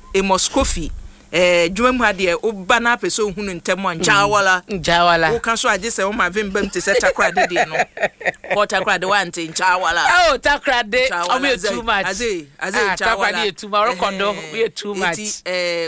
Amos Kofi dwuma mu ade o ba na peso hunu ntem njawala o kan so age se o ma vembam te se takrade de no o takrade wante njawala oh takrade o be too much aze takrade too much rekondo we too much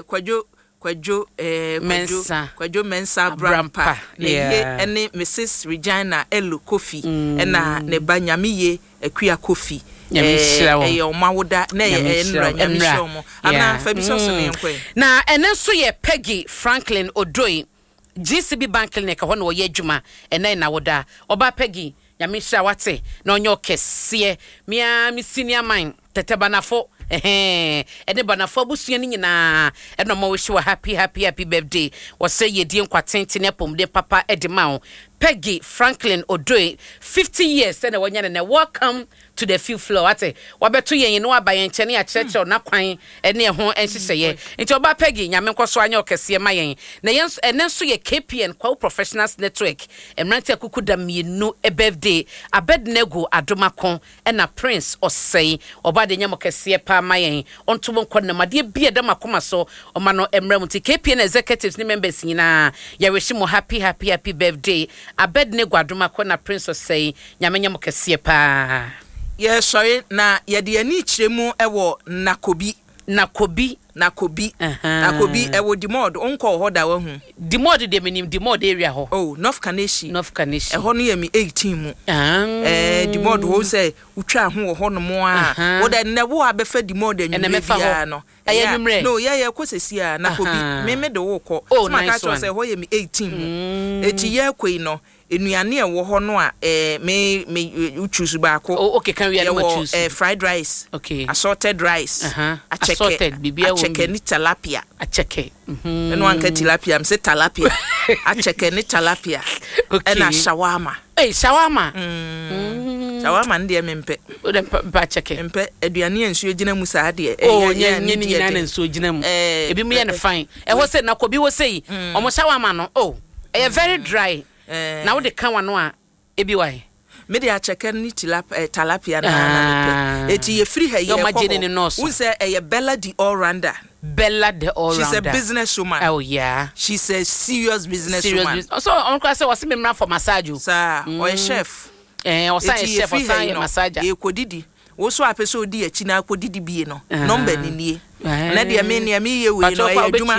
kwajo mensa brampa ene Mrs Regina Elu Kofi na ne ba nyamiye akua Kofi omawoda na enra nyamishomo ana fabiso so ne nkwe na ene so ye Peggy Franklin Odoi GCB Bank Clinic ho na wo ye adwuma ene na woda oba Peggy nyamisha wate na onyo kese mi senior man tetebanafo ene banafo busua ni nyina eno ma wo hwe happy birthday wo say ye die nkwatenten apomde papa edema Peggy Franklin Odoi 50 years and wanya welcome to the fifth floor ate wabeto yen no abayen chene a church na kwan ene ho enhyehyeye nti oba Peggy nyame nkoso anya okese ma yen na yen enenso ye KPN Kwa Professionals Network emrante akukuda mienu birthday Abednego Adomako na Prince Osei oba de nyam okese pa ma yen onto bon kwadna made bia da makoma so oma no emram nti KPN executives ni members nyina ya wish mo happy birthday Abednego Adomako na Prince Osei nyame nyam okese pa. Yes, sorry, na yedi ani chiremu ewo nakobi ewo dimod onko ho da wahu dimod de menim dimod area ho oh North Kaneshi eho no yemi 18 mu dimod wo say utwa ho ho no mo a wo da ne wo abefa dimod anyu bia no no ye kwosesi a nakobi me de wo ko maka cho say ho yemi 18 mu eti ye kwei no enuane e wo ho no a me choose ba ko okay can we choose fried rice okay assorted rice assorted bibia acheke ni tilapia acheke eno anka tilapia mse tilapia acheke ni tilapia ena shawarma shawarma shawarma ndie mempe o de pa acheke mempe aduane ensuo gina mu saa de nyeni na ensuo gina mu ebi mu ye ne fine ho se na kobi wo sei omo shawarma no very dry na wo de kan wano a ebi wai me de acheke ni tilapia na mepe eti ye free her ye ko who say Bella the all-rounder she's a businesswoman she's a serious businesswoman so on class was me for massage sir or a chef o say chef or say massage e kodidi wo so apese odi achi na kodidi bie no number ni nie na de me ye we no e adwuma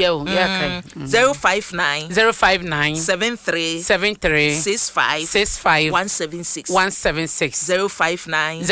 059 73 65 176 059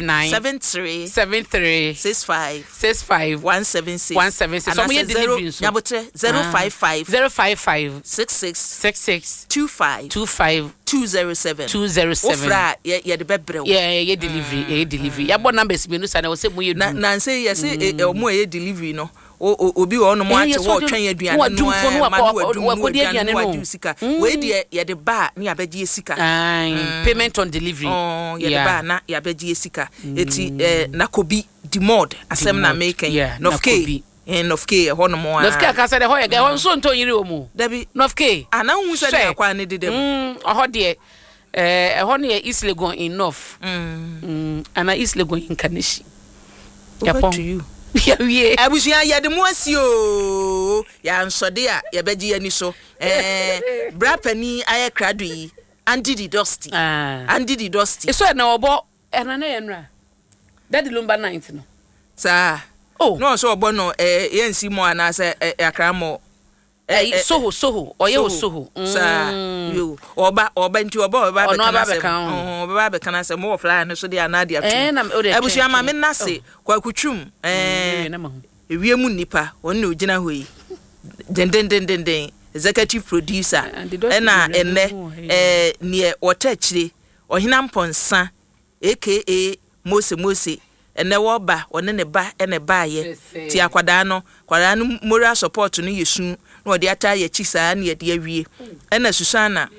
73 65 176 so me delivery so nyabotre 055 66 25 207 ofra ye de bebre ye delivery ya bo numbers me no sa na wo se mo ye na say ye say omo ye delivery no obi wo no mo ate wo twen aduane no wakodi aduane no sika we de ye de ba na yabegie sika payment on delivery ye de ba na yabegie sika eti nakobi dimod asem na making nofke nofke ho no mo nofke ka say de ho ye ga ho so nto yiri omu dabi nofke ana hu say de kwa ne de dem ho de ho ne East Legon in North ana East Legon in Kaneshi Over to you. Yeah. Abusia ya de muasio ya nsode a ya beji ani so brapani aye krado yi Andy the Dusty so na obo na yenra daddy lumba 90 no sa no so obo no yensi mo ana se akramo soho oye soho sa yo oba nti oba be kana se mo fly no so de anadia tu abusia ma me nase kwa kutwum ewiemu nipa won na ogina hoyi den executive producer na enne ne otachire ohina mponsa aka Mose enne wo ba one ne ba ene baaye ti akwada no moral support no yesu na odi ata ye chisa na ye de awie ena Susana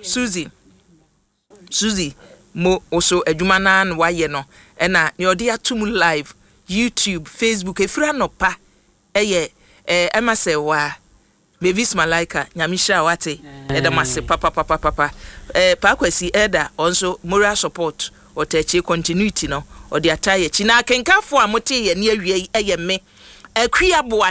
Suzy mo oso adwuma na no waye no ena ne odi atum live YouTube Facebook efira no pa eye emase wa Mavis Malaika nyamisha wate eda mase papa pa kwasi eda onso moral support otachi continuity no odi ataye chi na kenkafo amote ye ne awie eye me akria bo